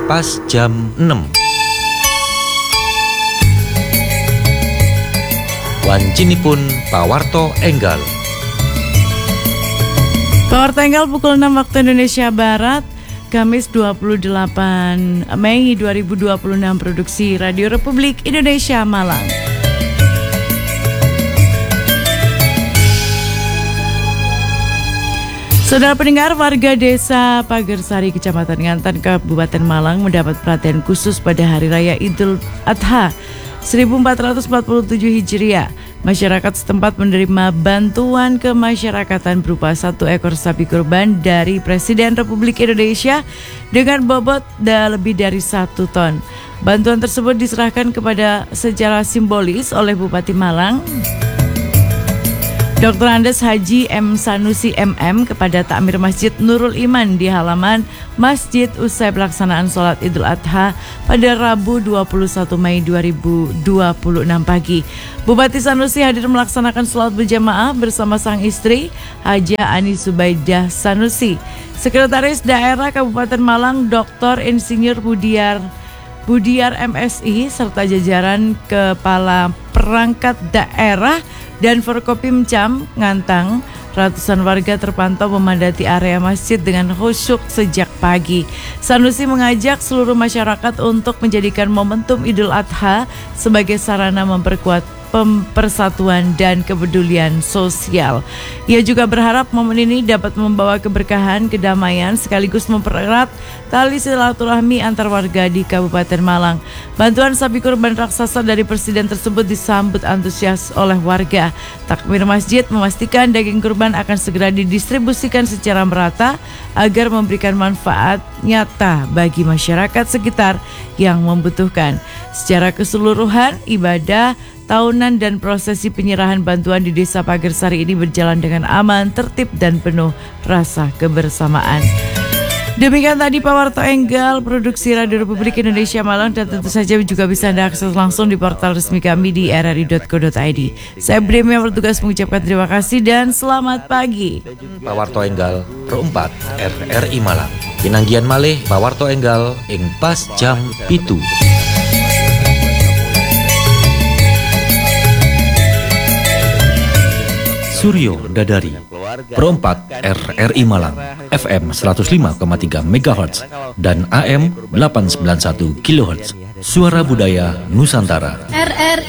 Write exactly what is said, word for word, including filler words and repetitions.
pas jam enam. Wancinipun Pawarto Enggal. Pawarto Enggal pukul enam waktu Indonesia Barat, Kamis dua puluh delapan Mei dua ribu dua puluh enam, produksi Radio Republik Indonesia Malang. Saudara pendengar, warga desa Pagersari, Kecamatan Ngantan, Kabupaten Malang mendapat perhatian khusus pada Hari Raya Idul Adha seribu empat ratus empat puluh tujuh Hijriah. Masyarakat setempat menerima bantuan kemasyarakatan berupa satu ekor sapi kurban dari Presiden Republik Indonesia dengan bobot lebih dari satu ton. Bantuan tersebut diserahkan kepada secara simbolis oleh Bupati Malang, Doktor Andes Haji M. Sanusi M M kepada takmir Masjid Nurul Iman di halaman masjid usai pelaksanaan sholat Idul Adha pada Rabu dua puluh satu Mei dua ribu dua puluh enam pagi. Bupati Sanusi hadir melaksanakan sholat berjamaah bersama sang istri Haja Ani Subaidah Sanusi. Sekretaris Daerah Kabupaten Malang Doktor Insinyur Budiar Budiar M Si serta jajaran kepala perangkat daerah dan Forkopimcam Ngantang. Ratusan warga terpantau memadati area masjid dengan khusyuk sejak pagi. Sanusi mengajak seluruh masyarakat untuk menjadikan momentum Idul Adha sebagai sarana memperkuat persatuan dan kepedulian sosial. Ia juga berharap momen ini dapat membawa keberkahan, kedamaian, sekaligus mempererat tali silaturahmi antar warga di Kabupaten Malang. Bantuan sapi kurban raksasa dari Presiden tersebut disambut antusias oleh warga. Takmir masjid memastikan daging kurban akan segera didistribusikan secara merata agar memberikan manfaat nyata bagi masyarakat sekitar yang membutuhkan. Secara keseluruhan, ibadah tahunan dan prosesi penyerahan bantuan di Desa Pagersari ini berjalan dengan aman, tertib, dan penuh rasa kebersamaan. Demikian tadi Pawarto Enggal, produksi Radio Republik Indonesia Malang, dan tentu saja juga bisa Anda akses langsung di portal resmi kami di r r i dot co dot i d. Saya Brem yang bertugas mengucapkan terima kasih dan selamat pagi. Pawarto Enggal perempat R R I Malang. Pinanggian malih Pawarto Enggal ing pas jam pitu. Suryo Dadari perempat R R I Malang F M seratus lima koma tiga megahertz dan A M delapan ratus sembilan puluh satu kilohertz. Suara Budaya Nusantara. R R